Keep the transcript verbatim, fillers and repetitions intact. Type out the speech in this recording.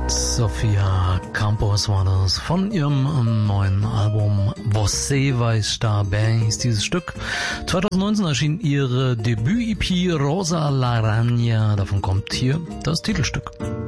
Sofia Campos war das von ihrem neuen Album Você Vai Estar Bem hieß dieses Stück. zwanzig neunzehn erschien ihre Debüt-E P Rosa Laranja. Davon kommt hier das Titelstück.